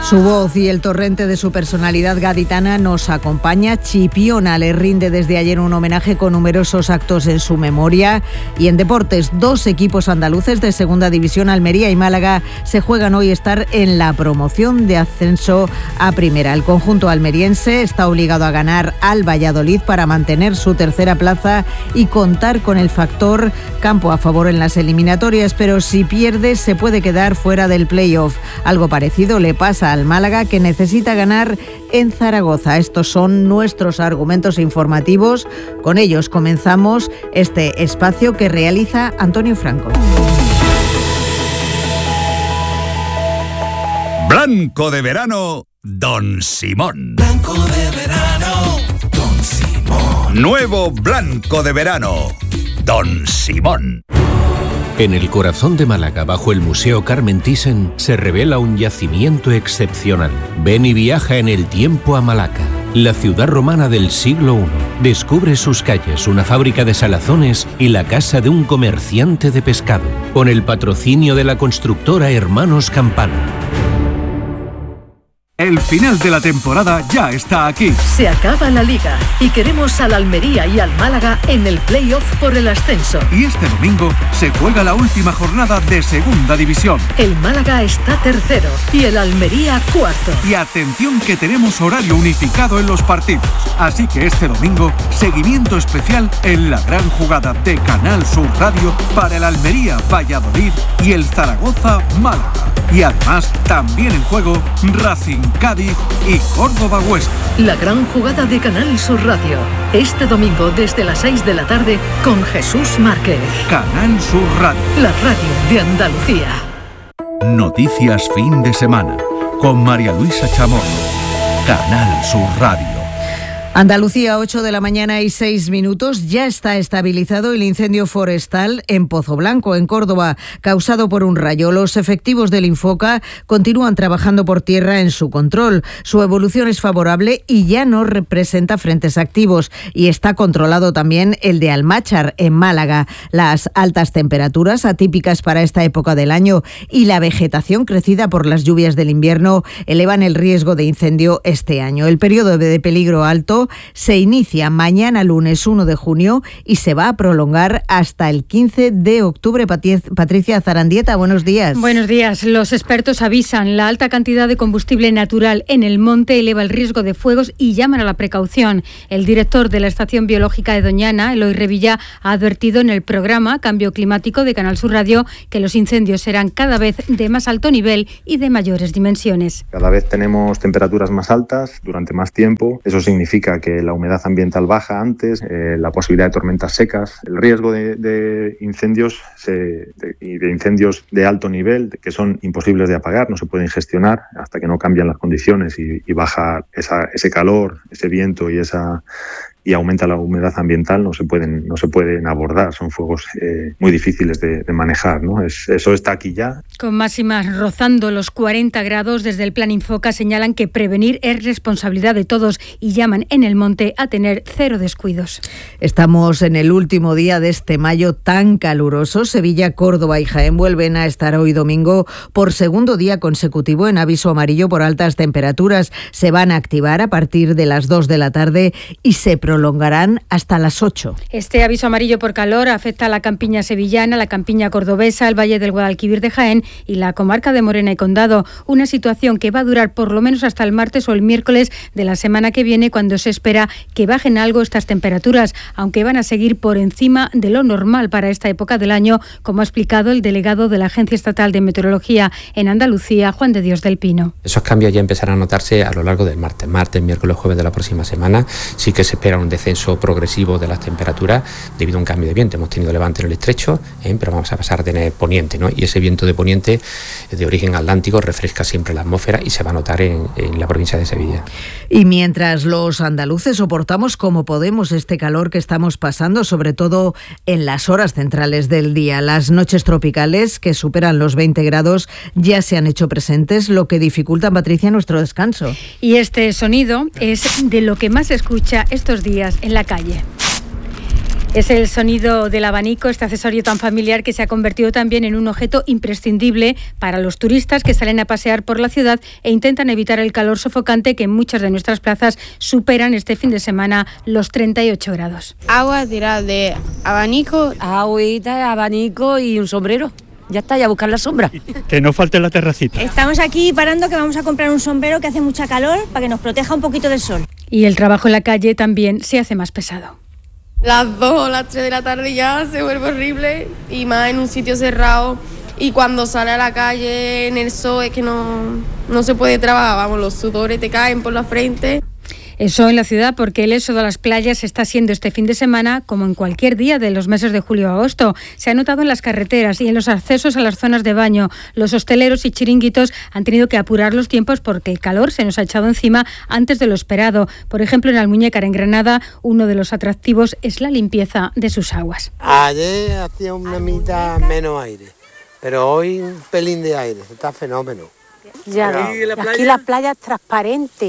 Su voz y el torrente de su personalidad gaditana nos acompaña. Chipiona le rinde desde ayer un homenaje con numerosos actos en su memoria. Y en deportes, 2 equipos andaluces de segunda división, Almería y Málaga, se juegan hoy estar en la promoción de ascenso a primera. El conjunto almeriense está obligado a ganar al Valladolid para mantener su tercera plaza y contar con el factor campo a favor en las eliminatorias, pero si pierde se puede quedar fuera del playoff. Algo parecido le pasa al Málaga, que necesita ganar en Zaragoza. Estos son nuestros argumentos informativos. Con ellos comenzamos este espacio que realiza Antonio Franco. Blanco de verano, Don Simón. Blanco de verano, Don Simón. Nuevo Blanco de verano, Don Simón. En el corazón de Málaga, bajo el Museo Carmen Thyssen, se revela un yacimiento excepcional. Ven y viaja en el tiempo a Malaca, la ciudad romana del siglo I. Descubre sus calles, una fábrica de salazones y la casa de un comerciante de pescado, con el patrocinio de la constructora Hermanos Campana. El final de la temporada ya está aquí. Se acaba la Liga y queremos al Almería y al Málaga en el playoff por el ascenso. Y este domingo se juega la última jornada de Segunda División. El Málaga está tercero y el Almería cuarto. Y atención que tenemos horario unificado en los partidos. Así que este domingo, seguimiento especial en la gran jugada de Canal Sur Radio para el Almería Valladolid y el Zaragoza Málaga. Y además, también en juego Racing Cádiz y Córdoba Huesca. La gran jugada de Canal Sur Radio. Este domingo desde las 6 de la tarde con Jesús Márquez. Canal Sur Radio. La radio de Andalucía. Noticias fin de semana con María Luisa Chamorro. Canal Sur Radio. Andalucía, 8 de la mañana y 6 minutos. Ya está estabilizado el incendio forestal en Pozo Blanco, en Córdoba, causado por un rayo. Los efectivos del Infoca continúan trabajando por tierra en su control. Su evolución es favorable y ya no representa frentes activos. Y está controlado también el de Almáchar, en Málaga. Las altas temperaturas, atípicas para esta época del año, y la vegetación crecida por las lluvias del invierno elevan el riesgo de incendio este año. El periodo de peligro alto se inicia mañana lunes 1 de junio y se va a prolongar hasta el 15 de octubre. Patricia Zarandieta, buenos días. Buenos días. Los expertos avisan, la alta cantidad de combustible natural en el monte eleva el riesgo de fuegos y llaman a la precaución. El director de la Estación Biológica de Doñana, Eloy Revilla, ha advertido en el programa Cambio Climático de Canal Sur Radio que los incendios serán cada vez de más alto nivel y de mayores dimensiones. Cada vez tenemos temperaturas más altas durante más tiempo. Eso significa que la humedad ambiental baja antes, la posibilidad de tormentas secas, el riesgo de incendios y de incendios de alto nivel que son imposibles de apagar, no se pueden gestionar hasta que no cambian las condiciones y baja ese calor, ese viento y aumenta la humedad ambiental, no se pueden abordar, son fuegos muy difíciles de manejar, ¿no? Eso está aquí ya. Con máximas rozando los 40 grados, desde el Plan Infoca señalan que prevenir es responsabilidad de todos y llaman en el monte a tener cero descuidos. Estamos en el último día de este mayo tan caluroso. Sevilla, Córdoba y Jaén vuelven a estar hoy domingo por segundo día consecutivo en aviso amarillo por altas temperaturas. Se van a activar a partir de las 2 de la tarde y se prolongarán hasta las 8. Este aviso amarillo por calor afecta a la campiña sevillana, la campiña cordobesa, el Valle del Guadalquivir de Jaén y la comarca de Morena y Condado. Una situación que va a durar por lo menos hasta el martes o el miércoles de la semana que viene, cuando se espera que bajen algo estas temperaturas, aunque van a seguir por encima de lo normal para esta época del año, como ha explicado el delegado de la Agencia Estatal de Meteorología en Andalucía, Juan de Dios del Pino. Esos cambios ya empezarán a notarse a lo largo del martes, miércoles, jueves de la próxima semana. Sí que se espera un descenso progresivo de las temperaturas debido a un cambio de viento. Hemos tenido levante en el estrecho, pero vamos a pasar a tener poniente, ¿no? Y ese viento de poniente de origen atlántico refresca siempre la atmósfera y se va a notar en la provincia de Sevilla. Y mientras los andaluces soportamos como podemos este calor que estamos pasando, sobre todo en las horas centrales del día, las noches tropicales que superan los 20 grados ya se han hecho presentes, lo que dificulta, Patricia, nuestro descanso. Y este sonido es de lo que más se escucha estos días en la calle. Es el sonido del abanico, este accesorio tan familiar que se ha convertido también en un objeto imprescindible para los turistas que salen a pasear por la ciudad e intentan evitar el calor sofocante que en muchas de nuestras plazas superan este fin de semana los 38 grados. Agua tirada de abanico. Agüita, abanico y un sombrero. Ya está, ya a buscar la sombra. Que no falte la terracita. Estamos aquí parando que vamos a comprar un sombrero que hace mucha calor para que nos proteja un poquito del sol. Y el trabajo en la calle también se hace más pesado. Las 2 o las 3 de la tarde ya se vuelve horrible y más en un sitio cerrado. Y cuando sale a la calle en el sol es que no se puede trabajar, vamos, los sudores te caen por la frente. Eso en la ciudad, porque el éxodo a las playas está siendo este fin de semana como en cualquier día de los meses de julio a agosto. Se ha notado en las carreteras y en los accesos a las zonas de baño. Los hosteleros y chiringuitos han tenido que apurar los tiempos porque el calor se nos ha echado encima antes de lo esperado. Por ejemplo, en Almuñécar, en Granada, uno de los atractivos es la limpieza de sus aguas. Ayer hacía una mitad menos aire, pero hoy un pelín de aire, está fenómeno. Ya, aquí la playa es transparente,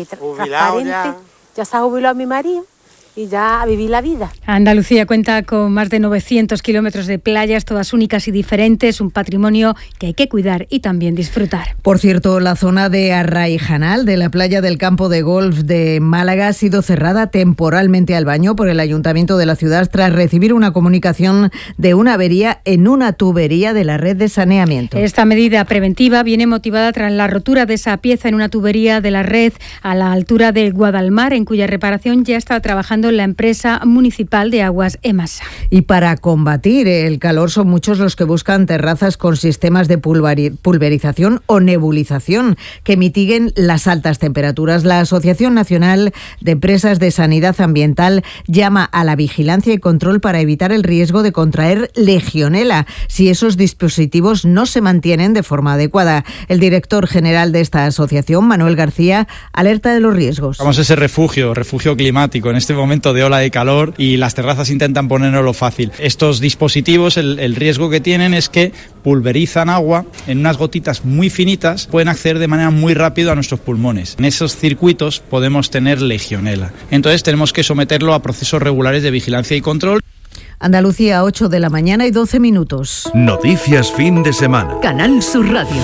ya se ha jubilado mi marido y ya a vivir la vida. Andalucía cuenta con más de 900 kilómetros de playas, todas únicas y diferentes, un patrimonio que hay que cuidar y también disfrutar. Por cierto, la zona de Arraijanal, de la playa del campo de golf de Málaga, ha sido cerrada temporalmente al baño por el Ayuntamiento de la ciudad tras recibir una comunicación de una avería en una tubería de la red de saneamiento. Esta medida preventiva viene motivada tras la rotura de esa pieza en una tubería de la red a la altura del Guadalmar, en cuya reparación ya está trabajando la empresa municipal de aguas EMASA. Y para combatir el calor son muchos los que buscan terrazas con sistemas de pulverización o nebulización que mitiguen las altas temperaturas. La Asociación Nacional de Empresas de Sanidad Ambiental llama a la vigilancia y control para evitar el riesgo de contraer legionela si esos dispositivos no se mantienen de forma adecuada. El director general de esta asociación, Manuel García, alerta de los riesgos. Vamos a ese refugio climático en este momento de ola de calor y las terrazas intentan ponernoslo fácil. Estos dispositivos, el riesgo que tienen es que pulverizan agua en unas gotitas muy finitas, pueden acceder de manera muy rápida a nuestros pulmones. En esos circuitos podemos tener legionela. Entonces tenemos que someterlo a procesos regulares de vigilancia y control. Andalucía, 8 de la mañana y 12 minutos. Noticias fin de semana. Canal Sur Radio.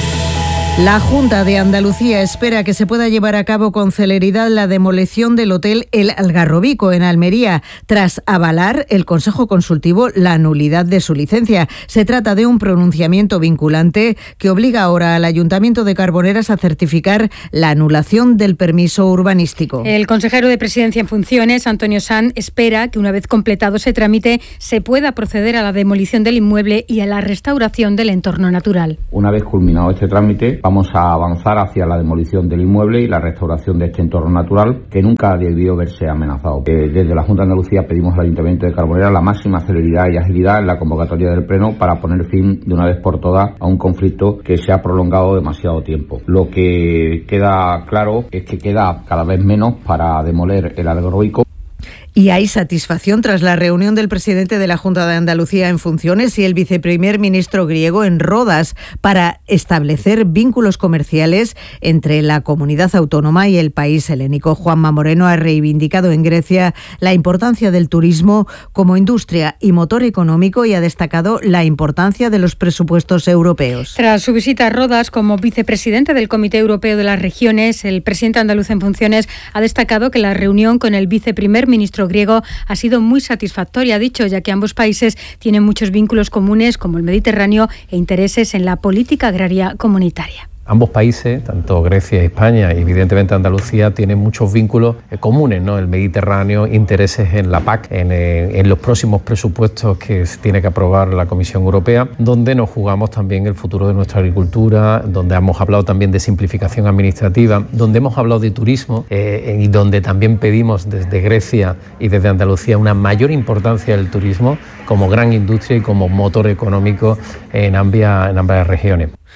La Junta de Andalucía espera que se pueda llevar a cabo con celeridad la demolición del hotel El Algarrobico en Almería, tras avalar el Consejo Consultivo la nulidad de su licencia. Se trata de un pronunciamiento vinculante que obliga ahora al Ayuntamiento de Carboneras a certificar la anulación del permiso urbanístico. El consejero de Presidencia en funciones, Antonio Sanz, espera que una vez completado ese trámite se pueda proceder a la demolición del inmueble y a la restauración del entorno natural. Una vez culminado este trámite, vamos a avanzar hacia la demolición del inmueble y la restauración de este entorno natural que nunca ha debido verse amenazado. Desde la Junta de Andalucía pedimos al Ayuntamiento de Carbonera la máxima celeridad y agilidad en la convocatoria del Pleno para poner fin de una vez por todas a un conflicto que se ha prolongado demasiado tiempo. Lo que queda claro es que queda cada vez menos para demoler el Algarrobico. Y hay satisfacción tras la reunión del presidente de la Junta de Andalucía en funciones y el viceprimer ministro griego en Rodas para establecer vínculos comerciales entre la comunidad autónoma y el país helénico. Juanma Moreno ha reivindicado en Grecia la importancia del turismo como industria y motor económico y ha destacado la importancia de los presupuestos europeos. Tras su visita a Rodas como vicepresidente del Comité Europeo de las Regiones, el presidente andaluz en funciones ha destacado que la reunión con el viceprimer ministro griego ha sido muy satisfactoria, ha dicho, ya que ambos países tienen muchos vínculos comunes como el Mediterráneo e intereses en la política agraria comunitaria. Ambos países, tanto Grecia y España y evidentemente Andalucía, tienen muchos vínculos comunes, ¿no? El Mediterráneo, intereses en la PAC, en los próximos presupuestos que se tiene que aprobar la Comisión Europea, donde nos jugamos también el futuro de nuestra agricultura, donde hemos hablado también de simplificación administrativa, donde hemos hablado de turismo y donde también pedimos desde Grecia y desde Andalucía una mayor importancia del turismo como gran industria y como motor económico en ambas regiones.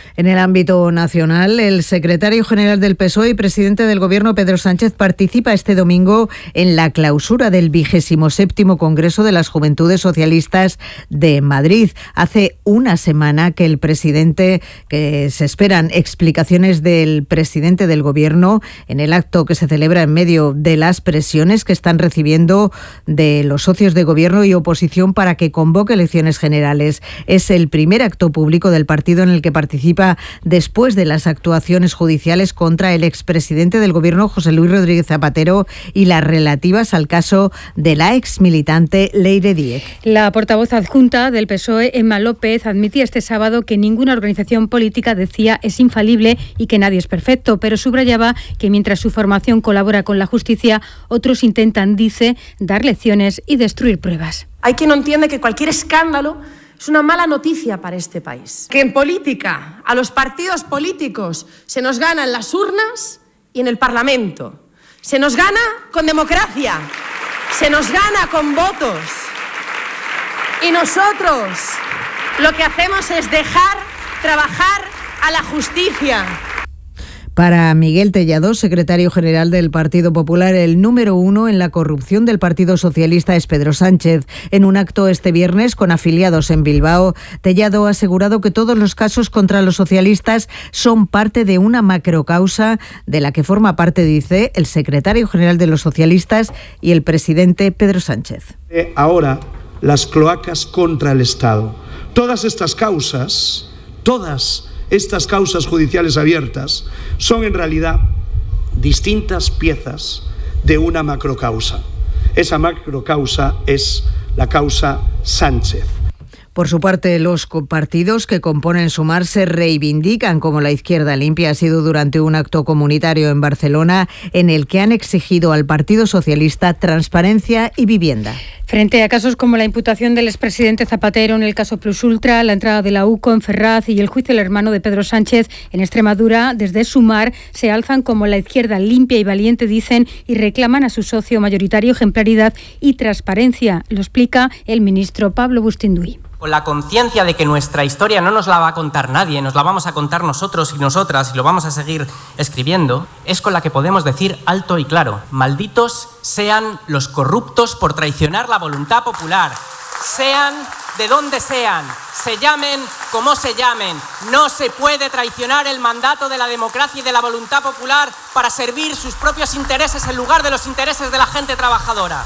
En el ámbito nacional, el secretario general del PSOE y presidente del Gobierno, Pedro Sánchez, participa este domingo en la clausura del 27º Congreso de las Juventudes Socialistas de Madrid. Hace una semana que se esperan explicaciones del presidente del Gobierno en el acto que se celebra en medio de las presiones que están recibiendo de los socios de Gobierno y oposición para que convoque elecciones generales. Es el primer acto público del partido en el que participa después de las actuaciones judiciales contra el expresidente del Gobierno, José Luis Rodríguez Zapatero, y las relativas al caso de la exmilitante Leire Díez. La portavoz adjunta del PSOE, Emma López, admitía este sábado que ninguna organización política, decía, es infalible y que nadie es perfecto, pero subrayaba que mientras su formación colabora con la justicia, otros intentan, dice, dar lecciones y destruir pruebas. Hay quien no entiende que cualquier escándalo es una mala noticia para este país. Que en política, a los partidos políticos se nos gana en las urnas y en el Parlamento. Se nos gana con democracia, se nos gana con votos. Y nosotros lo que hacemos es dejar trabajar a la justicia. Para Miguel Tellado, secretario general del Partido Popular, el número 1 en la corrupción del Partido Socialista es Pedro Sánchez. En un acto este viernes con afiliados en Bilbao, Tellado ha asegurado que todos los casos contra los socialistas son parte de una macrocausa de la que forma parte, dice, el secretario general de los socialistas y el presidente Pedro Sánchez. Ahora, las cloacas contra el Estado. Todas estas causas judiciales abiertas son en realidad distintas piezas de una macrocausa. Esa macrocausa es la causa Sánchez. Por su parte, los partidos que componen Sumar se reivindican como la Izquierda Limpia. Ha sido durante un acto comunitario en Barcelona en el que han exigido al Partido Socialista transparencia y vivienda. Frente a casos como la imputación del expresidente Zapatero en el caso Plus Ultra, la entrada de la UCO en Ferraz y el juicio del hermano de Pedro Sánchez en Extremadura, desde Sumar se alzan como la izquierda limpia y valiente, dicen, y reclaman a su socio mayoritario ejemplaridad y transparencia. Lo explica el ministro Pablo Bustinduy. Con la conciencia de que nuestra historia no nos la va a contar nadie, nos la vamos a contar nosotros y nosotras y lo vamos a seguir escribiendo, es con la que podemos decir alto y claro: malditos sean los corruptos por traicionar la voluntad popular, sean de donde sean, se llamen como se llamen. No se puede traicionar el mandato de la democracia y de la voluntad popular para servir sus propios intereses en lugar de los intereses de la gente trabajadora.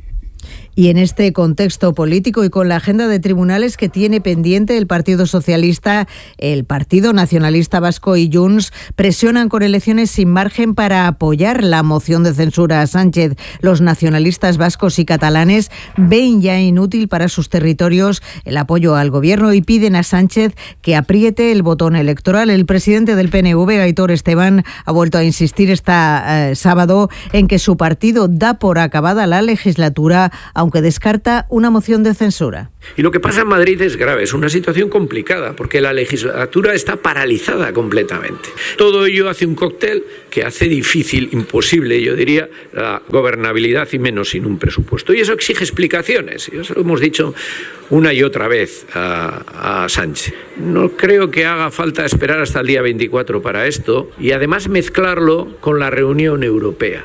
Y en este contexto político y con la agenda de tribunales que tiene pendiente el Partido Socialista, el Partido Nacionalista Vasco y Junts presionan con elecciones sin margen para apoyar la moción de censura a Sánchez. Los nacionalistas vascos y catalanes ven ya inútil para sus territorios el apoyo al gobierno y piden a Sánchez que apriete el botón electoral. El presidente del PNV, Aitor Esteban, ha vuelto a insistir este sábado en que su partido da por acabada la legislatura, aunque descarta una moción de censura. Y lo que pasa en Madrid es grave, es una situación complicada, porque la legislatura está paralizada completamente. Todo ello hace un cóctel que hace difícil, imposible, yo diría, la gobernabilidad y menos sin un presupuesto. Y eso exige explicaciones, y eso lo hemos dicho una y otra vez a Sánchez. No creo que haga falta esperar hasta el día 24 para esto, y además mezclarlo con la reunión europea.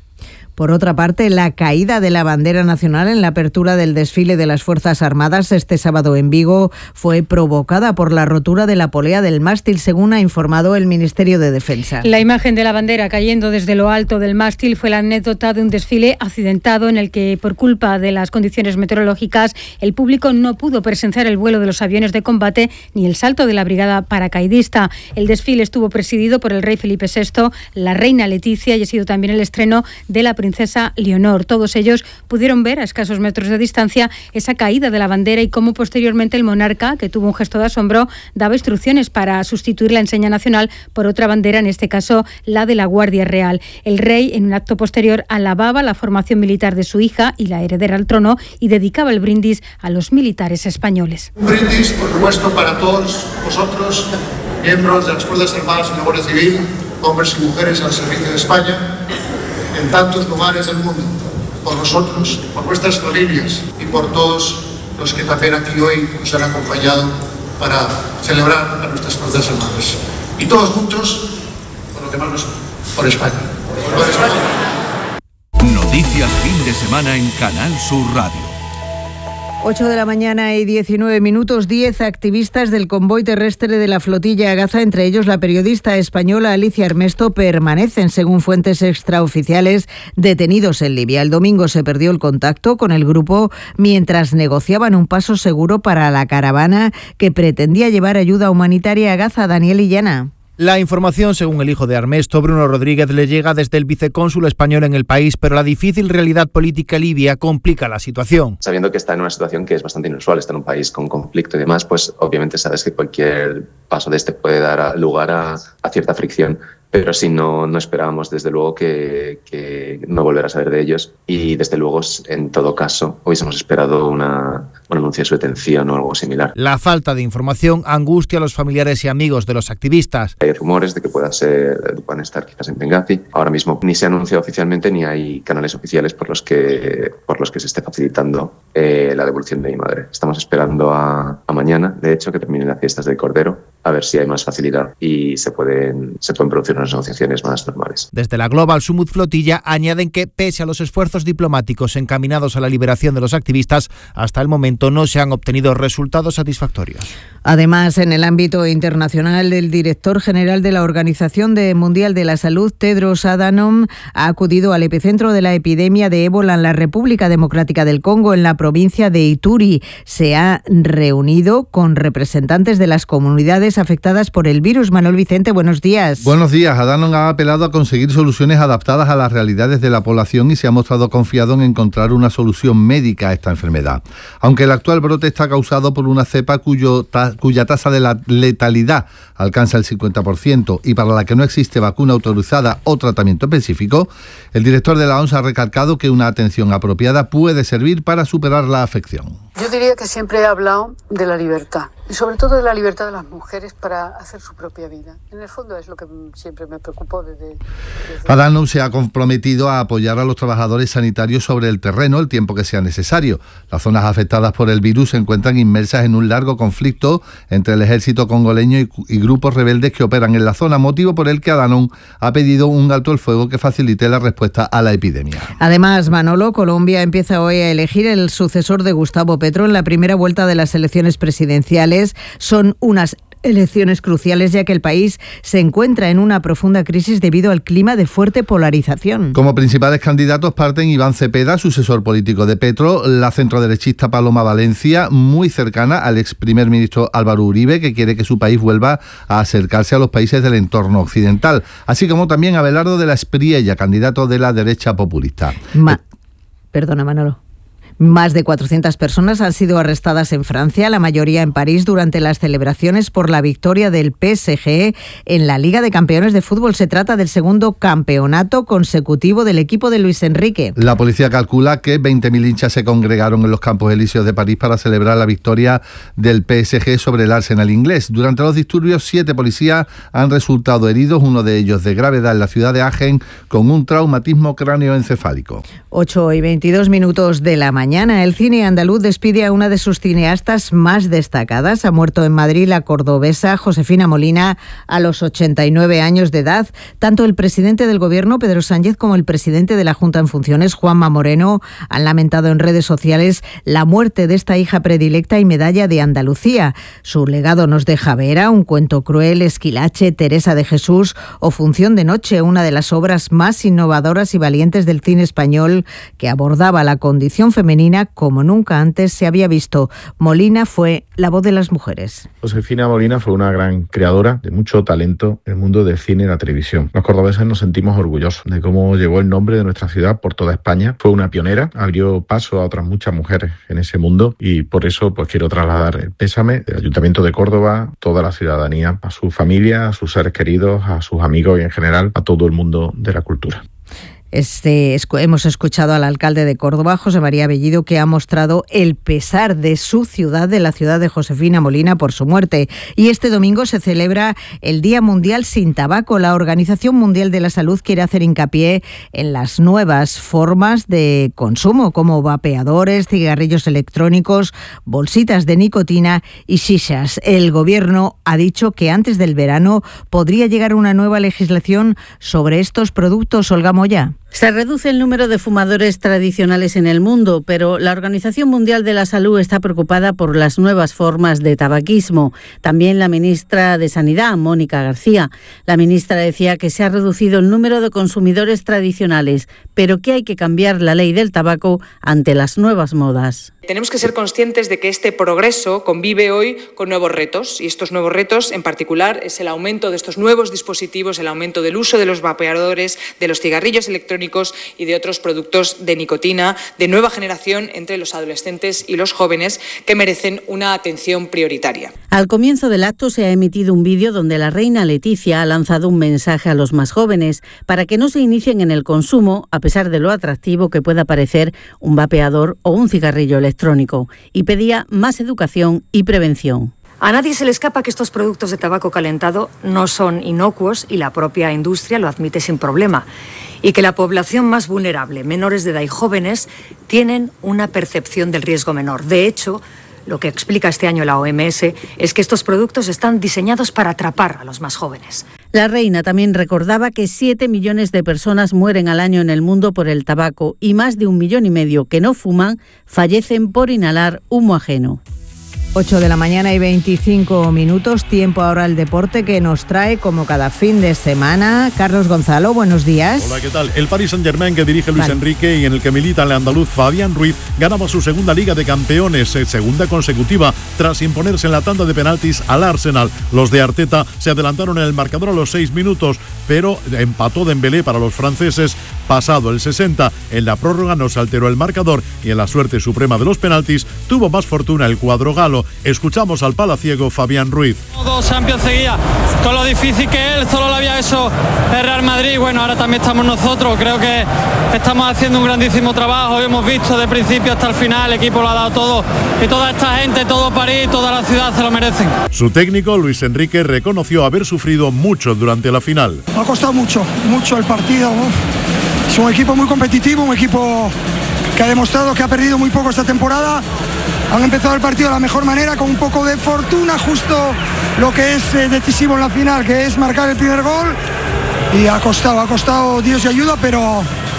Por otra parte, la caída de la bandera nacional en la apertura del desfile de las Fuerzas Armadas este sábado en Vigo fue provocada por la rotura de la polea del mástil, según ha informado el Ministerio de Defensa. La imagen de la bandera cayendo desde lo alto del mástil fue la anécdota de un desfile accidentado en el que, por culpa de las condiciones meteorológicas, el público no pudo presenciar el vuelo de los aviones de combate ni el salto de la brigada paracaidista. El desfile estuvo presidido por el rey Felipe VI, la reina Leticia y ha sido también el estreno de la princesa Leonor. Todos ellos pudieron ver a escasos metros de distancia esa caída de la bandera y cómo posteriormente el monarca, que tuvo un gesto de asombro, daba instrucciones para sustituir la enseña nacional por otra bandera, en este caso la de la Guardia Real. El rey, en un acto posterior, alababa la formación militar de su hija y la heredera al trono y dedicaba el brindis a los militares españoles. Un brindis, por supuesto, para todos vosotros, miembros de las Fuerzas Armadas y la Guardia Civil, hombres y mujeres al servicio de España, en tantos lugares del mundo, por nosotros, por nuestras familias y por todos los que también aquí hoy nos han acompañado para celebrar a nuestras Fuerzas Armadas. Y todos juntos, por lo que más nos... por España. Por España. Noticias fin de semana en Canal Sur Radio. 8 de la mañana y 19 minutos, 10 activistas del convoy terrestre de la flotilla Gaza, entre ellos la periodista española Alicia Armesto, permanecen, según fuentes extraoficiales, detenidos en Libia. El domingo se perdió el contacto con el grupo mientras negociaban un paso seguro para la caravana que pretendía llevar ayuda humanitaria a Gaza. Daniel Illana. La información, según el hijo de Armesto, Bruno Rodríguez, le llega desde el vicecónsul español en el país, pero la difícil realidad política libia complica la situación. Sabiendo que está en una situación que es bastante inusual, está en un país con conflicto y demás, pues obviamente sabes que cualquier paso de este puede dar lugar a cierta fricción. Pero sí, no esperábamos desde luego que no volver a saber de ellos, y desde luego en todo caso hubiésemos esperado un anuncio de su detención o algo similar. La falta de información angustia a los familiares y amigos de los activistas. Hay rumores de que puedan estar quizás en Benghazi. Ahora mismo ni se ha anunciado oficialmente ni hay canales oficiales por los que se esté facilitando la devolución de mi madre. Estamos esperando a mañana, de hecho, que terminen las fiestas del Cordero, a ver si hay más facilidad y se pueden producir unas negociaciones más normales. Desde la Global Summit Flotilla añaden que, pese a los esfuerzos diplomáticos encaminados a la liberación de los activistas, hasta el momento no se han obtenido resultados satisfactorios. Además, en el ámbito internacional, el director general de la Organización Mundial de la Salud, Tedros Adhanom, ha acudido al epicentro de la epidemia de ébola en la República Democrática del Congo, en la provincia de Ituri. Se ha reunido con representantes de las comunidades afectadas por el virus. Manuel Vicente, buenos días. Buenos días. Adhanom ha apelado a conseguir soluciones adaptadas a las realidades de la población y se ha mostrado confiado en encontrar una solución médica a esta enfermedad. Aunque el actual brote está causado por una cepa cuya tasa de la letalidad alcanza el 50% y para la que no existe vacuna autorizada o tratamiento específico, el director de la OMS ha recalcado que una atención apropiada puede servir para superar la afección. Yo diría que siempre he hablado de la libertad y sobre todo de la libertad de las mujeres para hacer su propia vida. En el fondo es lo que siempre me preocupó desde... Adhanom se ha comprometido a apoyar a los trabajadores sanitarios sobre el terreno el tiempo que sea necesario. Las zonas afectadas por el virus se encuentran inmersas en un largo conflicto entre el ejército congoleño y grupos rebeldes que operan en la zona, motivo por el que Adhanom ha pedido un alto el fuego que facilite la respuesta a la epidemia. Además, Manolo, Colombia empieza hoy a elegir el sucesor de Gustavo Petro en la primera vuelta de las elecciones presidenciales. Son unas elecciones cruciales ya que el país se encuentra en una profunda crisis debido al clima de fuerte polarización. Como principales candidatos parten Iván Cepeda, sucesor político de Petro, la centroderechista Paloma Valencia, muy cercana al ex primer ministro Álvaro Uribe, que quiere que su país vuelva a acercarse a los países del entorno occidental, así como también Abelardo de la Espriella, candidato de la derecha populista. Perdona, Manolo. Más de 400 personas han sido arrestadas en Francia, la mayoría en París, durante las celebraciones por la victoria del PSG en la Liga de Campeones de Fútbol. Se trata del segundo campeonato consecutivo del equipo de Luis Enrique. La policía calcula que 20.000 hinchas se congregaron en los Campos Elíseos de París para celebrar la victoria del PSG sobre el Arsenal inglés. Durante los disturbios, 7 policías han resultado heridos, uno de ellos de gravedad en la ciudad de Agen, con un traumatismo cráneoencefálico. 8:22 de la mañana. El cine andaluz despide a una de sus cineastas más destacadas. Ha muerto en Madrid la cordobesa Josefina Molina a los 89 años de edad. Tanto el presidente del Gobierno, Pedro Sánchez, como el presidente de la Junta en funciones, Juanma Moreno, han lamentado en redes sociales la muerte de esta hija predilecta y medalla de Andalucía. Su legado nos deja Vera, Un cuento cruel, Esquilache, Teresa de Jesús o Función de noche, una de las obras más innovadoras y valientes del cine español que abordaba la condición femenina como nunca antes se había visto. Molina fue la voz de las mujeres. Josefina Molina fue una gran creadora de mucho talento en el mundo del cine y la televisión. Los cordobeses nos sentimos orgullosos de cómo llevó el nombre de nuestra ciudad por toda España. Fue una pionera, abrió paso a otras muchas mujeres en ese mundo y por eso quiero trasladar el pésame del Ayuntamiento de Córdoba, toda la ciudadanía, a su familia, a sus seres queridos, a sus amigos y en general a todo el mundo de la cultura. Hemos escuchado al alcalde de Córdoba, José María Bellido, que ha mostrado el pesar de su ciudad, de la ciudad de Josefina Molina, por su muerte. Y este domingo se celebra el Día Mundial sin Tabaco. La Organización Mundial de la Salud quiere hacer hincapié en las nuevas formas de consumo, como vapeadores, cigarrillos electrónicos, bolsitas de nicotina y shishas. El Gobierno ha dicho que antes del verano podría llegar una nueva legislación sobre estos productos. Olga Moya. Se reduce el número de fumadores tradicionales en el mundo, pero la Organización Mundial de la Salud está preocupada por las nuevas formas de tabaquismo. También la ministra de Sanidad, Mónica García. La ministra decía que se ha reducido el número de consumidores tradicionales, pero que hay que cambiar la ley del tabaco ante las nuevas modas. Tenemos que ser conscientes de que este progreso convive hoy con nuevos retos, y estos nuevos retos en particular es el aumento de estos nuevos dispositivos, el aumento del uso de los vapeadores, de los cigarrillos electrónicos y de otros productos de nicotina de nueva generación entre los adolescentes y los jóvenes que merecen una atención prioritaria. Al comienzo del acto se ha emitido un vídeo donde la reina Leticia ha lanzado un mensaje a los más jóvenes para que no se inicien en el consumo a pesar de lo atractivo que pueda parecer un vapeador o un cigarrillo electrónico, y pedía más educación y prevención. A nadie se le escapa que estos productos de tabaco calentado no son inocuos y la propia industria lo admite sin problema. Y que la población más vulnerable, menores de edad y jóvenes, tienen una percepción del riesgo menor. De hecho, lo que explica este año la OMS es que estos productos están diseñados para atrapar a los más jóvenes. La reina también recordaba que 7 millones de personas mueren al año en el mundo por el tabaco y más de 1,5 millones que no fuman fallecen por inhalar humo ajeno. 8 de la mañana y 25 minutos, tiempo ahora al deporte que nos trae como cada fin de semana Carlos Gonzalo, buenos días. Hola, ¿qué tal? El Paris Saint-Germain que dirige Luis Enrique y en el que milita el andaluz Fabián Ruiz ganaba su segunda Liga de Campeones, segunda consecutiva, tras imponerse en la tanda de penaltis al Arsenal. Los de Arteta se adelantaron en el marcador a los 6 minutos, pero empató Dembélé para los franceses pasado el 60. En la prórroga no se alteró el marcador y en la suerte suprema de los penaltis tuvo más fortuna el cuadro galo. Escuchamos al palaciego Fabián Ruiz. 2 Champions seguidas, con lo difícil que él solo lo había hecho el Real Madrid. Bueno, ahora también estamos nosotros. Creo que estamos haciendo un grandísimo trabajo. Hemos visto de principio hasta el final, el equipo lo ha dado todo y toda esta gente, todo París, toda la ciudad se lo merecen. Su técnico Luis Enrique reconoció haber sufrido mucho durante la final. Ha costado mucho el partido, ¿no? Es un equipo muy competitivo, un equipo que ha demostrado que ha perdido muy poco esta temporada. Han empezado el partido de la mejor manera, con un poco de fortuna, justo lo que es decisivo en la final, que es marcar el primer gol. Y ha costado Dios y ayuda, pero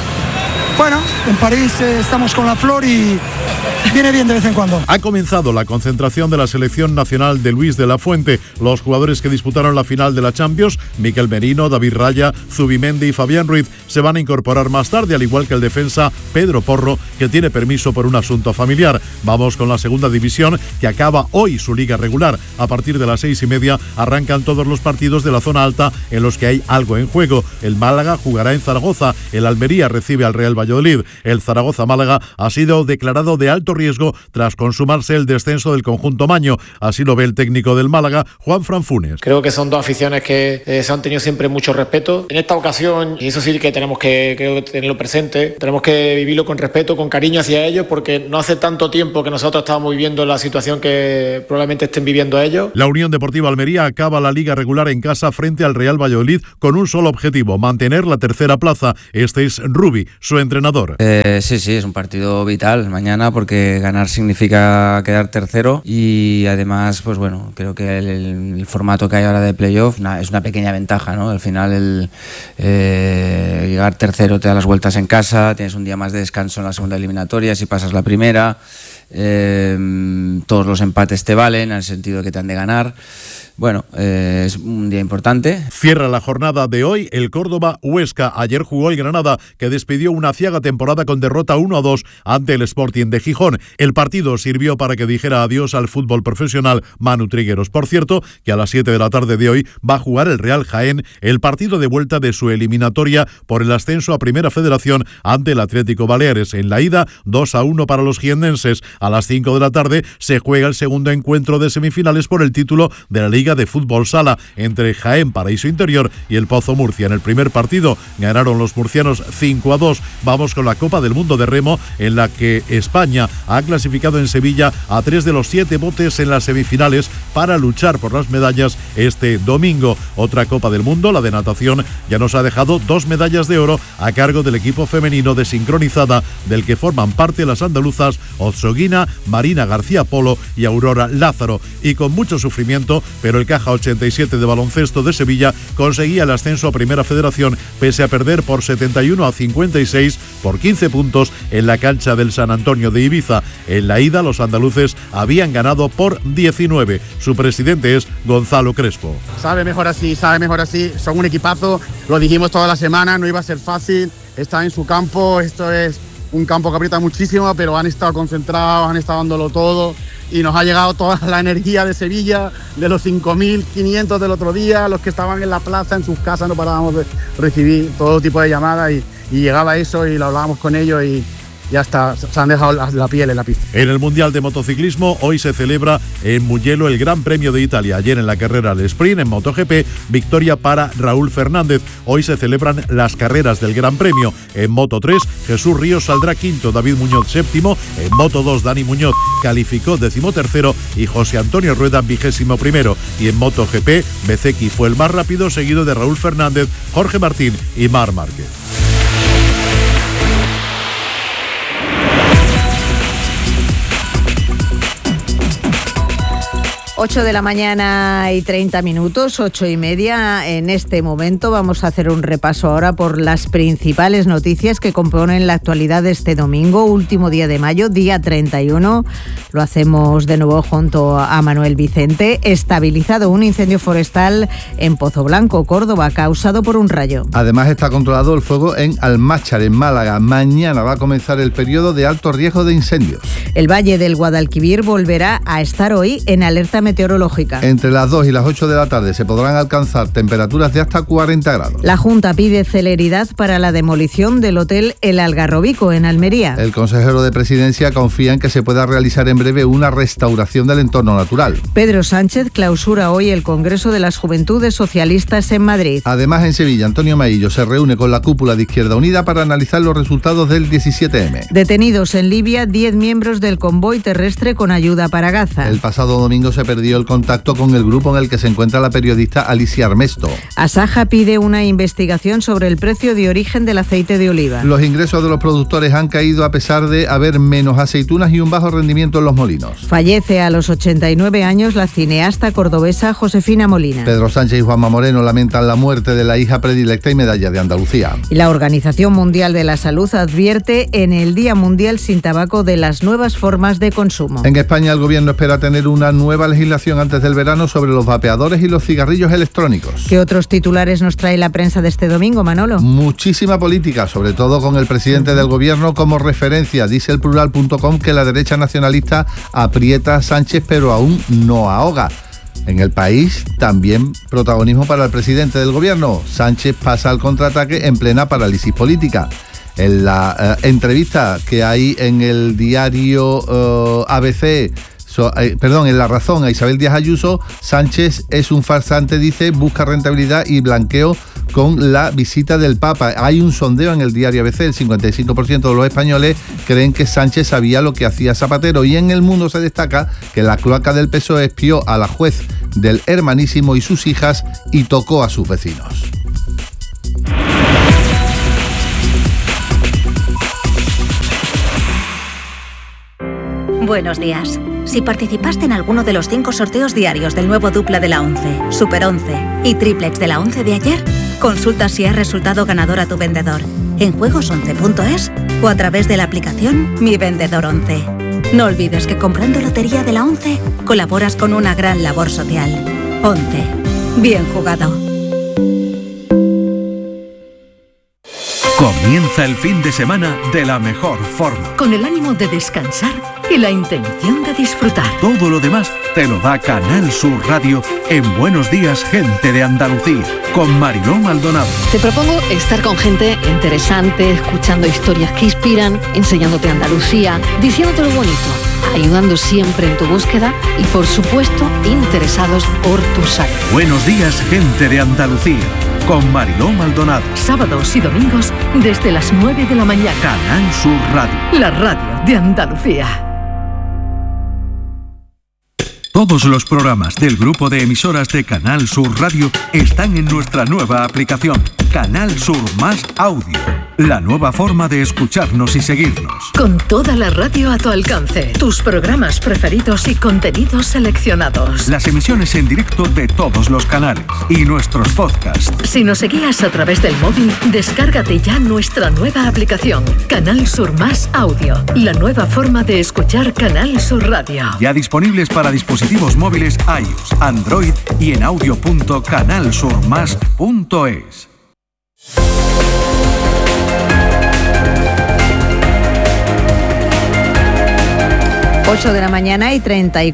bueno, en París estamos con la flor y viene bien de vez en cuando. Ha comenzado la concentración de la selección nacional de Luis de la Fuente. Los jugadores que disputaron la final de la Champions, Mikel Merino, David Raya, Zubimendi y Fabián Ruiz, se van a incorporar más tarde, al igual que el defensa Pedro Porro, que tiene permiso por un asunto familiar. Vamos con la segunda división, que acaba hoy su liga regular. A partir de las 6:30 arrancan todos los partidos de la zona alta en los que hay algo en juego. El Málaga jugará en Zaragoza, el Almería recibe al Real Valladolid. El Zaragoza-Málaga ha sido declarado de alto riesgo tras consumarse el descenso del conjunto maño. Así lo ve el técnico del Málaga, Juan Fran Funes. Creo que son dos aficiones que se han tenido siempre mucho respeto. En esta ocasión, y eso sí que tenemos que tenerlo presente, tenemos que vivirlo con respeto, con cariño hacia ellos, porque no hace tanto tiempo que nosotros estamos viviendo la situación que probablemente estén viviendo ellos. La Unión Deportiva Almería acaba la liga regular en casa frente al Real Valladolid con un solo objetivo: mantener la tercera plaza. Este es Rubi, su entrenador. Sí, es un partido vital mañana, porque ganar significa quedar tercero y además, pues bueno, creo que el formato que hay ahora de playoff es una pequeña ventaja, ¿no? Al final llegar tercero te da las vueltas en casa, tienes un día más de descanso en la segunda eliminatoria si pasas la primera, todos los empates te valen en el sentido de que te han de ganar. Bueno, es un día importante. Cierra la jornada de hoy el Córdoba-Huesca. Ayer jugó el Granada, que despidió una aciaga temporada con derrota 1-2 ante el Sporting de Gijón. El partido sirvió para que dijera adiós al fútbol profesional Manu Trigueros. Por cierto, que a las 7 de la tarde de hoy va a jugar el Real Jaén el partido de vuelta de su eliminatoria por el ascenso a Primera Federación ante el Atlético Baleares. En la ida, 2-1 para los jiennenses. A las 5 de la tarde se juega el segundo encuentro de semifinales por el título de la Liga Liga de Fútbol Sala entre Jaén Paraíso Interior y el Pozo Murcia. En el primer partido ganaron los murcianos 5-2. Vamos con la Copa del Mundo de Remo, en la que España ha clasificado en Sevilla a 3 de los 7 botes en las semifinales para luchar por las medallas este domingo. Otra Copa del Mundo, la de natación, ya nos ha dejado 2 medallas de oro a cargo del equipo femenino de sincronizada, del que forman parte las andaluzas Otsoguina, Marina García Polo y Aurora Lázaro. Y con mucho sufrimiento, pero el Caja 87 de baloncesto de Sevilla conseguía el ascenso a Primera Federación pese a perder por 71-56 por 15 puntos en la cancha del San Antonio de Ibiza. En la ida los andaluces habían ganado por 19. Su presidente es Gonzalo Crespo. Sabe mejor así, son un equipazo, lo dijimos toda la semana, no iba a ser fácil, está en su campo, esto es un campo que aprieta muchísimo, pero han estado concentrados, han estado dándolo todo y nos ha llegado toda la energía de Sevilla, de los 5.500 del otro día, los que estaban en la plaza, en sus casas, no parábamos de recibir todo tipo de llamadas y llegaba eso y lo hablábamos con ellos y ya está, se han dejado la piel en la pista. En el Mundial de Motociclismo hoy se celebra en Mugello el Gran Premio de Italia. Ayer en la carrera al sprint en MotoGP, victoria para Raúl Fernández. Hoy se celebran las carreras del Gran Premio. En Moto3, Jesús Ríos saldrá quinto, David Muñoz séptimo. En Moto2, Dani Muñoz calificó 13º y José Antonio Rueda 21º. Y en MotoGP, Bezzecchi fue el más rápido, seguido de Raúl Fernández, Jorge Martín y Marc Márquez. Ocho de la mañana y 30 minutos, 8:30. En este momento vamos a hacer un repaso ahora por las principales noticias que componen la actualidad de este domingo, último día de mayo, día 31. Lo hacemos de nuevo junto a Manuel Vicente. Estabilizado un incendio forestal en Pozo Blanco, Córdoba, causado por un rayo. Además está controlado el fuego en Almáchar, en Málaga. Mañana va a comenzar el periodo de alto riesgo de incendios. El Valle del Guadalquivir volverá a estar hoy en alerta meteorológica. Entre las 2 y las 8 de la tarde se podrán alcanzar temperaturas de hasta 40 grados. La Junta pide celeridad para la demolición del hotel El Algarrobico en Almería. El consejero de Presidencia confía en que se pueda realizar en breve una restauración del entorno natural. Pedro Sánchez clausura hoy el Congreso de las Juventudes Socialistas en Madrid. Además, en Sevilla, Antonio Maillo se reúne con la cúpula de Izquierda Unida para analizar los resultados del 17M. Detenidos en Libia 10 miembros del convoy terrestre con ayuda para Gaza. El pasado domingo se perdió el contacto con el grupo en el que se encuentra la periodista Alicia Armesto. Asaja pide una investigación sobre el precio de origen del aceite de oliva. Los ingresos de los productores han caído a pesar de haber menos aceitunas y un bajo rendimiento en los molinos. Fallece a los 89 años la cineasta cordobesa Josefina Molina. Pedro Sánchez y Juanma Moreno lamentan la muerte de la hija predilecta y medalla de Andalucía. Y la Organización Mundial de la Salud advierte en el Día Mundial sin Tabaco de las nuevas formas de consumo. En España el gobierno espera tener una nueva legislación antes del verano sobre los vapeadores y los cigarrillos electrónicos. ¿Qué otros titulares nos trae la prensa de este domingo, Manolo? Muchísima política, sobre todo con el presidente del gobierno como referencia. Dice el Plural.com que la derecha nacionalista aprieta a Sánchez pero aún no ahoga. En el país, también protagonismo para el presidente del gobierno. Sánchez pasa al contraataque en plena parálisis política. En la entrevista que hay en el diario ABC, en La Razón, a Isabel Díaz Ayuso, Sánchez es un farsante, dice, busca rentabilidad y blanqueo con la visita del Papa. Hay un sondeo en el diario ABC, el 55% de los españoles creen que Sánchez sabía lo que hacía Zapatero, y en El Mundo se destaca que la cloaca del PSOE espió a la juez del Hermanísimo y sus hijas y tocó a sus vecinos. Buenos días. Si participaste en alguno de los 5 sorteos diarios del nuevo dupla de la 11, Super 11 y triplex de la 11 de ayer, consulta si has resultado ganador a tu vendedor en juegos11.es o a través de la aplicación Mi Vendedor 11. No olvides que comprando lotería de la 11 colaboras con una gran labor social. 11. Bien jugado. Comienza el fin de semana de la mejor forma. Con el ánimo de descansar y la intención de disfrutar. Todo lo demás te lo da Canal Sur Radio en Buenos Días, Gente de Andalucía, con Mariló Maldonado. Te propongo estar con gente interesante, escuchando historias que inspiran, enseñándote Andalucía, diciéndote lo bonito, ayudando siempre en tu búsqueda y, por supuesto, interesados por tu salud. Buenos Días, Gente de Andalucía, con Mariló Maldonado. Sábados y domingos desde las 9 de la mañana. Canal Sur Radio. La radio de Andalucía. Todos los programas del grupo de emisoras de Canal Sur Radio están en nuestra nueva aplicación, Canal Sur Más Audio. La nueva forma de escucharnos y seguirnos. Con toda la radio a tu alcance, tus programas preferidos y contenidos seleccionados. Las emisiones en directo de todos los canales y nuestros podcasts. Si nos seguías a través del móvil, descárgate ya nuestra nueva aplicación, Canal Sur Más Audio. La nueva forma de escuchar Canal Sur Radio. Ya disponibles para dispositivos móviles iOS, Android y en audio.canalsurmas.es. 8 de la mañana y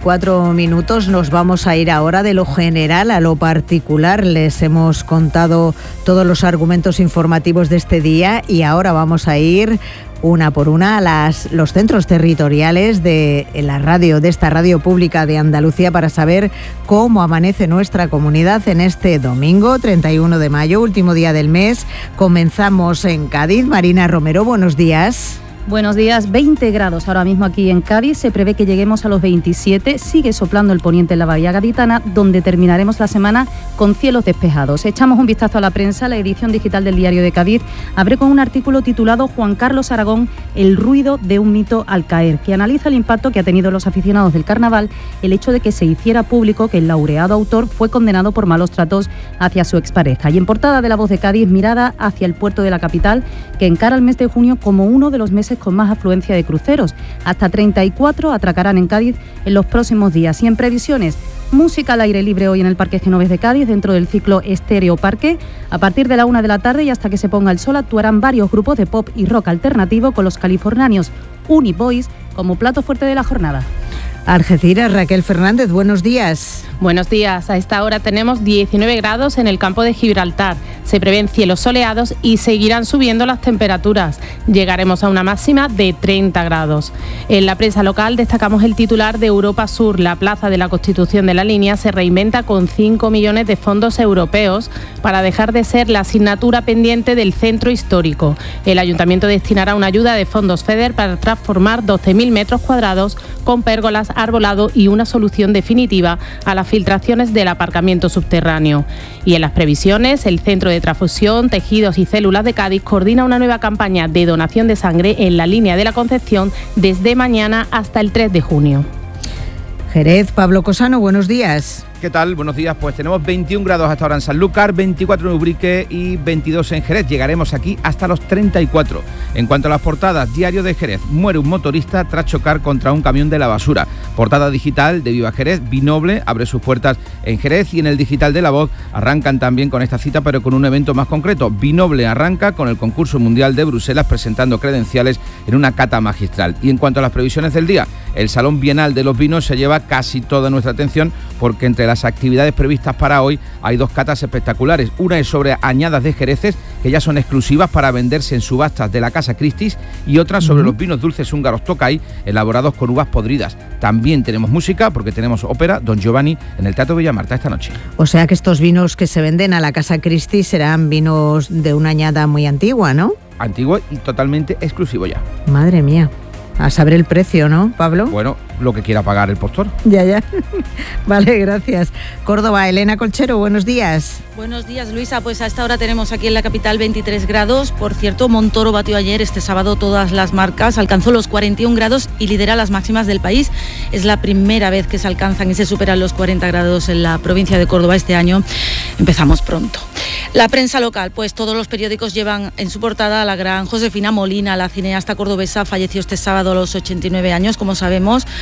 34 minutos. Nos vamos a ir ahora de lo general a lo particular. Les hemos contado todos los argumentos informativos de este día y ahora vamos a ir una por una a los centros territoriales de la radio, de esta radio pública de Andalucía, para saber cómo amanece nuestra comunidad en este domingo 31 de mayo, último día del mes. Comenzamos en Cádiz. Marina Romero, buenos días. Buenos días, 20 grados ahora mismo aquí en Cádiz, se prevé que lleguemos a los 27, sigue soplando el poniente en la Bahía Gaditana, donde terminaremos la semana con cielos despejados. Echamos un vistazo a la prensa. La edición digital del Diario de Cádiz abre con un artículo titulado Juan Carlos Aragón, el ruido de un mito al caer, que analiza el impacto que ha tenido los aficionados del carnaval el hecho de que se hiciera público que el laureado autor fue condenado por malos tratos hacia su expareja. Y en portada de La Voz de Cádiz, mirada hacia el puerto de la capital, que encara el mes de junio como uno de los meses con más afluencia de cruceros. Hasta 34 atracarán en Cádiz en los próximos días. Y en previsiones, música al aire libre hoy en el Parque Genovés de Cádiz, dentro del ciclo Estéreo Parque. A partir de la 1 de la tarde y hasta que se ponga el sol, actuarán varios grupos de pop y rock alternativo, con los californianos Uniboys como plato fuerte de la jornada. Algeciras, Raquel Fernández, buenos días. Buenos días. A esta hora tenemos 19 grados en el campo de Gibraltar. Se prevén cielos soleados y seguirán subiendo las temperaturas. Llegaremos a una máxima de 30 grados. En la prensa local destacamos el titular de Europa Sur. La Plaza de la Constitución de la Línea se reinventa con 5 millones de fondos europeos para dejar de ser la asignatura pendiente del centro histórico. El ayuntamiento destinará una ayuda de fondos FEDER para transformar 12.000 metros cuadrados con pérgolas, arbolado y una solución definitiva a las filtraciones del aparcamiento subterráneo. Y en las previsiones, el Centro de Transfusión, Tejidos y Células de Cádiz coordina una nueva campaña de donación de sangre en la línea de la Concepción desde mañana hasta el 3 de junio. Jerez, Pablo Cosano, buenos días. ¿Qué tal? Buenos días. Pues tenemos 21 grados hasta ahora en Sanlúcar, 24 en Ubrique y 22 en Jerez. Llegaremos aquí hasta los 34. En cuanto a las portadas, Diario de Jerez. Muere un motorista tras chocar contra un camión de la basura. Portada digital de Viva Jerez. Vinoble abre sus puertas en Jerez, y en el digital de La Voz arrancan también con esta cita, pero con un evento más concreto. Vinoble arranca con el concurso mundial de Bruselas, presentando credenciales en una cata magistral. Y en cuanto a las previsiones del día, el Salón Bienal de los Vinos se lleva casi toda nuestra atención, porque entre las actividades previstas para hoy hay dos catas espectaculares. Una es sobre añadas de jereces, que ya son exclusivas para venderse en subastas de la Casa Christie's, y otra sobre los vinos dulces húngaros Tokay, elaborados con uvas podridas. También tenemos música, porque tenemos ópera Don Giovanni en el Teatro Bella Marta esta noche. O sea que estos vinos que se venden a la Casa Christie's serán vinos de una añada muy antigua, ¿no? Antiguo y totalmente exclusivo ya. Madre mía. A saber el precio, ¿no, Pablo? Bueno, lo que quiera pagar el postor. Ya. Vale, gracias. Córdoba, Elena Colchero, buenos días. Buenos días, Luisa. Pues a esta hora tenemos aquí en la capital 23 grados. Por cierto, Montoro batió ayer, este sábado, todas las marcas. Alcanzó los 41 grados y lidera las máximas del país. Es la primera vez que se alcanzan y se superan los 40 grados en la provincia de Córdoba este año. Empezamos pronto. La prensa local, pues todos los periódicos llevan en su portada a la gran Josefina Molina, la cineasta cordobesa. Falleció este sábado a los 89 años, como sabemos.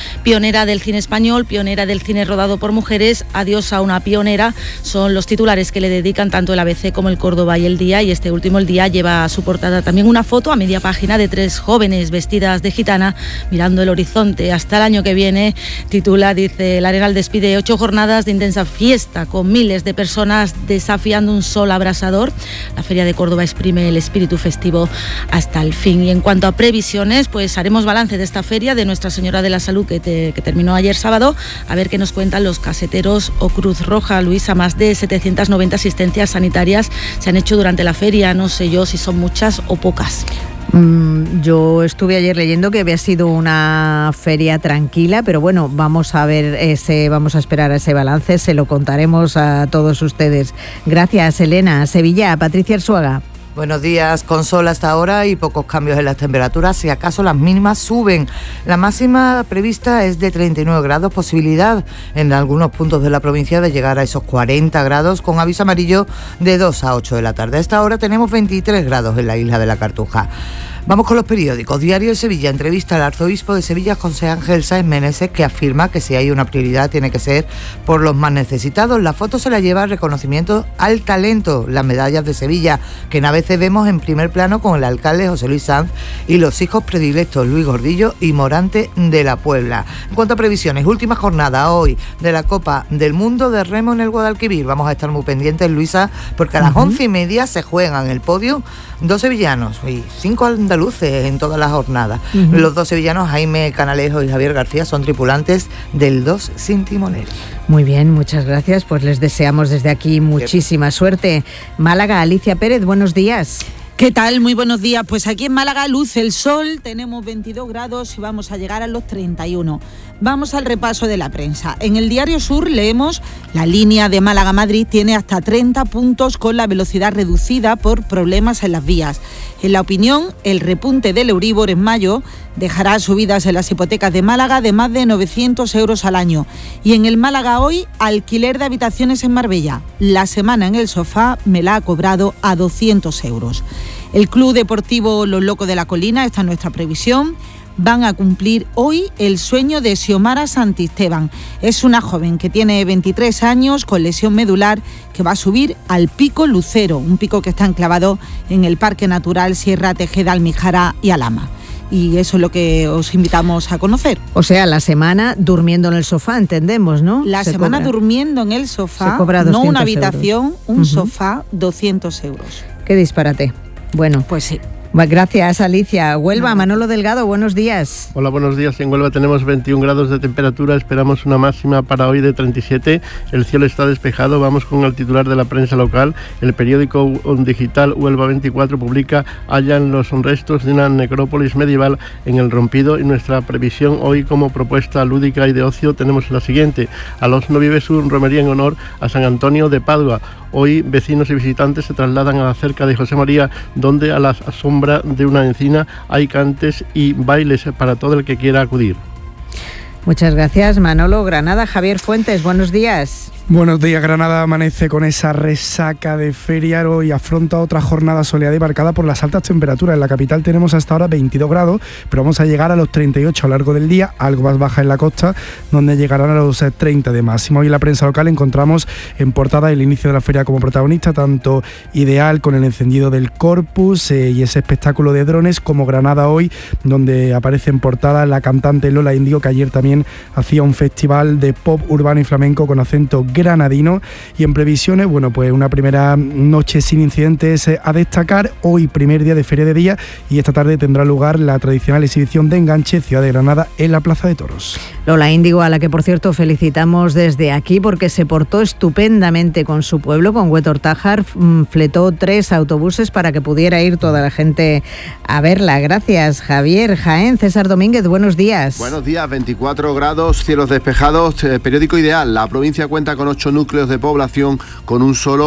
Pionera del cine español, pionera del cine rodado por mujeres, adiós a una pionera, son los titulares que le dedican tanto el ABC como el Córdoba y El Día, y este último, El Día, lleva a su portada también una foto a media página de 3 jóvenes vestidas de gitana mirando el horizonte. Hasta el año que viene, titula, dice, el Arenal despide 8 jornadas de intensa fiesta con miles de personas desafiando un sol abrasador. La Feria de Córdoba exprime el espíritu festivo hasta el fin. Y en cuanto a previsiones, pues haremos balance de esta feria de Nuestra Señora de la Salud que terminó ayer sábado, a ver qué nos cuentan los caseteros o Cruz Roja. Luisa, más de 790 asistencias sanitarias se han hecho durante la feria, no sé yo si son muchas o pocas. Yo estuve ayer leyendo que había sido una feria tranquila, pero bueno, vamos a esperar a ese balance, se lo contaremos a todos ustedes. Gracias, Elena. Sevilla, Patricia Arzuaga. Buenos días, con sol hasta ahora y pocos cambios en las temperaturas, si acaso las mínimas suben. La máxima prevista es de 39 grados, posibilidad en algunos puntos de la provincia de llegar a esos 40 grados, con aviso amarillo de 2 a 8 de la tarde. A esta hora tenemos 23 grados en la isla de la Cartuja. Vamos con los periódicos. Diario de Sevilla, entrevista al arzobispo de Sevilla, José Ángel Sáenz Meneses, que afirma que si hay una prioridad tiene que ser por los más necesitados. La foto se la lleva el reconocimiento al talento, las medallas de Sevilla, que a veces vemos en primer plano con el alcalde José Luis Sanz y los hijos predilectos Luis Gordillo y Morante de la Puebla. En cuanto a previsiones, última jornada hoy de la Copa del Mundo de Remo en el Guadalquivir. Vamos a estar muy pendientes, Luisa, porque a las 11:30 se juegan el podio 2 sevillanos y 5 andaluces en todas las jornadas. Los 2 sevillanos, Jaime Canalejo y Javier García, son tripulantes del 2 sin timonel. Muy bien, muchas gracias. Pues les deseamos desde aquí muchísima suerte. Málaga, Alicia Pérez, buenos días. ¿Qué tal? Muy buenos días. Pues aquí en Málaga luce el sol, tenemos 22 grados y vamos a llegar a los 31. Vamos al repaso de la prensa. En el Diario Sur leemos: la línea de Málaga-Madrid tiene hasta 30 puntos con la velocidad reducida por problemas en las vías. En La Opinión, el repunte del Euribor en mayo dejará subidas en las hipotecas de Málaga de más de 900 euros al año. Y en el Málaga Hoy, alquiler de habitaciones en Marbella. La semana en el sofá me la ha cobrado a 200 euros. El Club Deportivo Los Locos de la Colina, esta es nuestra previsión, van a cumplir hoy el sueño de Xiomara Santisteban. Es una joven que tiene 23 años con lesión medular que va a subir al Pico Lucero, un pico que está enclavado en el Parque Natural Sierra Tejeda, Almijara y Alhama. Y eso es lo que os invitamos a conocer. O sea, la semana durmiendo en el sofá, entendemos, ¿no? La semana durmiendo en el sofá, no una habitación, un sofá, 200 euros. Qué disparate. Bueno, pues sí. Gracias, Alicia. Huelva, Manolo Delgado, buenos días. Hola, buenos días. En Huelva tenemos 21 grados de temperatura, esperamos una máxima para hoy de 37. El cielo está despejado. Vamos con el titular de la prensa local. El periódico digital Huelva 24 publica: hallan los restos de una necrópolis medieval en el Rompido. Y nuestra previsión hoy, como propuesta lúdica y de ocio, tenemos la siguiente: a los no vive su romería en honor a San Antonio de Padua. Hoy vecinos y visitantes se trasladan a la cerca de José María, donde a la sombra de una encina hay cantes y bailes para todo el que quiera acudir. Muchas gracias, Manolo. Granada, Javier Fuentes, buenos días. Buenos días. Granada amanece con esa resaca de feria y afronta otra jornada soleada y marcada por las altas temperaturas. En la capital tenemos hasta ahora 22 grados, pero vamos a llegar a los 38 a lo largo del día, algo más baja en la costa, donde llegarán a los 30 de máximo. Hoy en la prensa local encontramos en portada el inicio de la feria como protagonista, tanto Ideal con el encendido del Corpus y ese espectáculo de drones, como Granada Hoy, donde aparece en portada la cantante Lola Índigo, que ayer también hacía un festival de pop urbano y flamenco con acento granadino. Y en previsiones, bueno, pues una primera noche sin incidentes a destacar. Hoy primer día de Feria de Día y esta tarde tendrá lugar la tradicional exhibición de enganche Ciudad de Granada en la Plaza de Toros. Lola Índigo, a la que por cierto felicitamos desde aquí porque se portó estupendamente con su pueblo, con Huetortájar, fletó 3 autobuses para que pudiera ir toda la gente a verla. Gracias, Javier. Jaén, César Domínguez, buenos días. Buenos días, 24 grados, cielos despejados, periódico Ideal. La provincia cuenta con 8 núcleos de población con un solo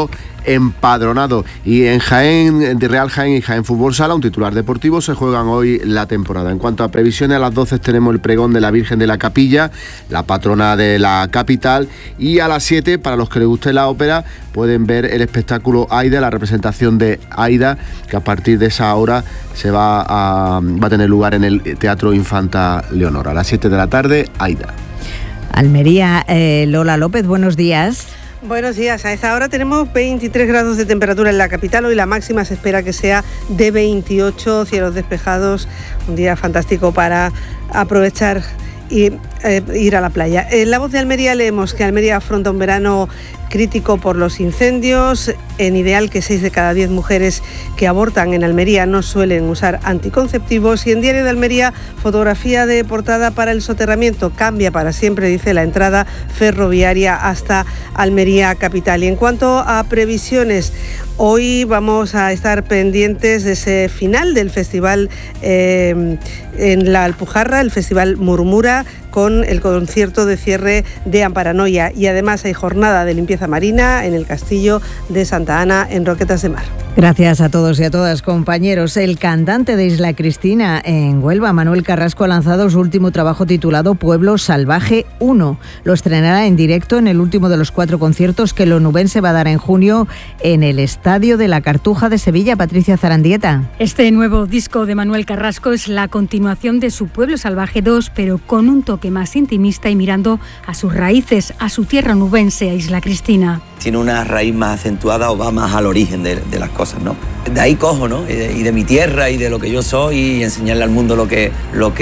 empadronado. Y en Jaén, de Real Jaén y Jaén Fútbol Sala, un titular deportivo, se juegan hoy la temporada. En cuanto a previsiones, a las 12 tenemos el pregón de la Virgen de la Capilla, la patrona de la capital, y a las 7, para los que les guste la ópera, pueden ver el espectáculo Aida, la representación de Aida, que a partir de esa hora se va a tener lugar en el Teatro Infanta Leonor. A las 7 de la tarde, Aida. Almería, Lola López, buenos días. Buenos días. A esta hora tenemos 23 grados de temperatura en la capital. Hoy la máxima se espera que sea de 28, cielos despejados. Un día fantástico para aprovechar y ir a la playa. En La Voz de Almería leemos que Almería afronta un verano crítico por los incendios. En Ideal, que 6 de cada 10 mujeres que abortan en Almería no suelen usar anticonceptivos. Y en Diario de Almería, fotografía de portada para el soterramiento. Cambia para siempre, dice, la entrada ferroviaria hasta Almería capital. Y en cuanto a previsiones, hoy vamos a estar pendientes de ese final del festival en la Alpujarra, el Festival Murmura, con el concierto de cierre de Amparanoia. Y además hay jornada de limpieza marina en el Castillo de Santa Ana, en Roquetas de Mar. Gracias a todos y a todas, compañeros. El cantante de Isla Cristina en Huelva, Manuel Carrasco, ha lanzado su último trabajo titulado Pueblo Salvaje 1. Lo estrenará en directo en el último de los 4 conciertos que el onubense va a dar en junio en el Estadio de la Cartuja de Sevilla. Patricia Zarandieta. Este nuevo disco de Manuel Carrasco es la continuación de su Pueblo Salvaje 2, pero con un toque más intimista y mirando a sus raíces, a su tierra onubense, a Isla Cristina. Tiene una raíz más acentuada o va más al origen de las cosas, ¿no? De ahí cojo, ¿no? Y de mi tierra y de lo que yo soy, y enseñarle al mundo lo que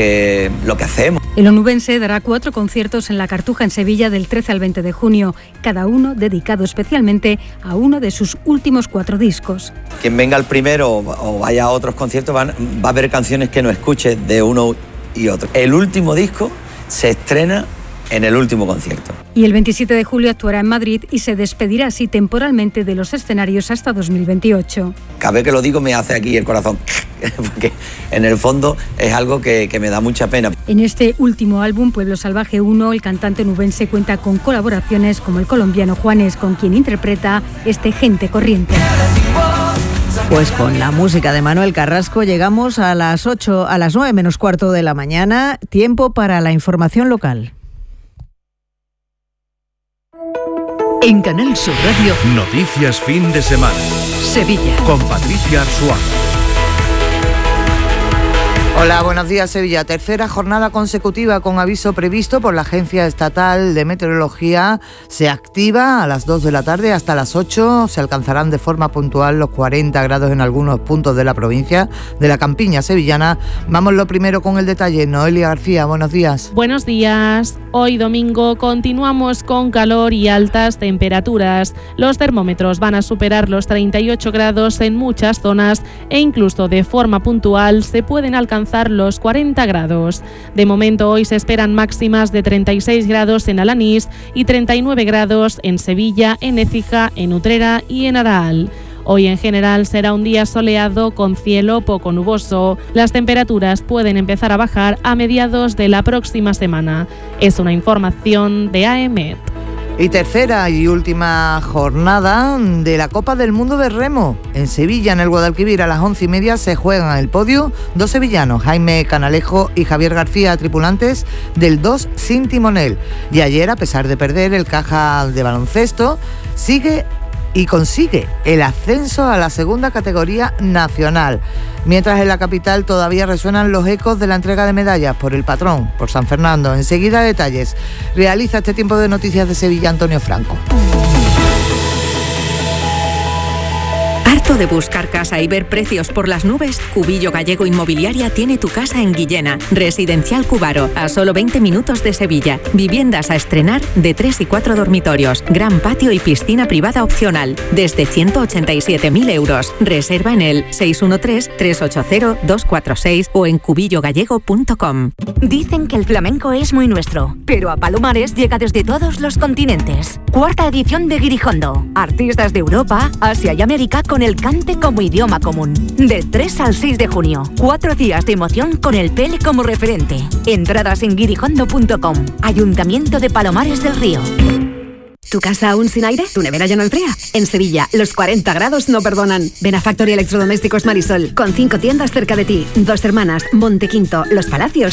hacemos. El onubense dará 4 conciertos en la Cartuja en Sevilla del 13 al 20 de junio, cada uno dedicado especialmente a uno de sus últimos 4 discos. Quien venga al primero o vaya a otros conciertos va a haber canciones que no escuche de uno y otro. El último disco se estrena en el último concierto. Y el 27 de julio actuará en Madrid y se despedirá así temporalmente de los escenarios hasta 2028. Cada vez que lo digo me hace aquí el corazón, porque en el fondo es algo que me da mucha pena. En este último álbum, Pueblo Salvaje 1, el cantante onubense cuenta con colaboraciones como el colombiano Juanes, con quien interpreta este Gente Corriente. Pues con la música de Manuel Carrasco llegamos a las 9 menos cuarto de la mañana. Tiempo para la información local. En Canal Sur Radio, Noticias fin de semana. Sevilla. Con Patricia Arzuaga. Hola, buenos días, Sevilla. Tercera jornada consecutiva con aviso previsto por la Agencia Estatal de Meteorología. Se activa a las 2 de la tarde hasta las 8. Se alcanzarán de forma puntual los 40 grados en algunos puntos de la provincia de la campiña sevillana. Vamos lo primero con el detalle. Noelia García, buenos días. Buenos días. Hoy domingo continuamos con calor y altas temperaturas. Los termómetros van a superar los 38 grados en muchas zonas e incluso de forma puntual se pueden alcanzar los 40 grados. De momento hoy se esperan máximas de 36 grados en Alanís y 39 grados en Sevilla, en Écija, en Utrera y en Araal. Hoy en general será un día soleado con cielo poco nuboso. Las temperaturas pueden empezar a bajar a mediados de la próxima semana. Es una información de AEMET. Y tercera y última jornada de la Copa del Mundo de Remo. En Sevilla, en el Guadalquivir, a las 11:30 se juegan el podio 2 sevillanos, Jaime Canalejo y Javier García, tripulantes del 2 sin timonel. Y ayer, a pesar de perder, el Caja de Baloncesto sigue y consigue el ascenso a la segunda categoría nacional. Mientras en la capital todavía resuenan los ecos de la entrega de medallas por el patrón, por San Fernando. Enseguida detalles. Realiza este tiempo de noticias de Sevilla Antonio Franco. ¿Harto de buscar casa y ver precios por las nubes? Cubillo Gallego Inmobiliaria tiene tu casa en Guillena. Residencial Cubaro, a solo 20 minutos de Sevilla. Viviendas a estrenar de 3 y 4 dormitorios. Gran patio y piscina privada opcional. Desde 187.000 euros. Reserva en el 613-380-246 o en cubillogallego.com. Dicen que el flamenco es muy nuestro, pero a Palomares llega desde todos los continentes. 4ª edición de Guirijondo. Artistas de Europa, Asia y América con el cante como idioma común. Del 3 al 6 de junio. 4 días de emoción con el Pele como referente. Entradas en guirijondo.com. Ayuntamiento de Palomares del Río. ¿Tu casa aún sin aire? ¿Tu nevera ya no enfría? En Sevilla, los 40 grados no perdonan. Ven a Factory Electrodomésticos Marisol, con 5 tiendas cerca de ti. Dos Hermanas, Montequinto, Los Palacios